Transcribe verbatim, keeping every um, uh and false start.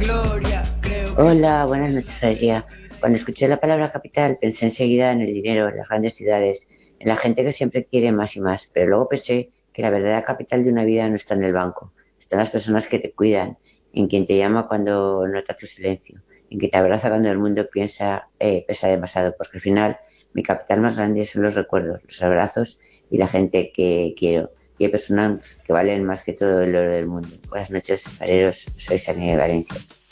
Hola, buenas noches, Valeria. Cuando escuché la palabra capital pensé enseguida en el dinero, en las grandes ciudades, en la gente que siempre quiere más y más, pero luego pensé que la verdadera capital de una vida no está en el banco, está en las personas que te cuidan, en quien te llama cuando nota tu silencio, en quien te abraza cuando el mundo piensa, eh, pesa demasiado, porque al final mi capital más grande son los recuerdos, los abrazos y la gente que quiero. Y hay personas que valen más que todo el oro del mundo. Buenas noches, Vareros. Soy Sani de Valencia.